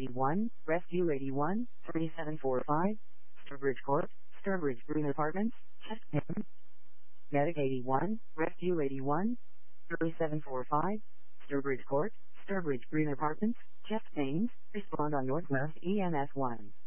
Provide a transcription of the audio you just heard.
81, Rescue 81, 3745, Sturbridge Court, Sturbridge Green Apartments, Chest Pains. Medic 81, Rescue 81, 3745, Sturbridge Court, Sturbridge Green Apartments, Chest Pains. Respond on Northwest EMS 1.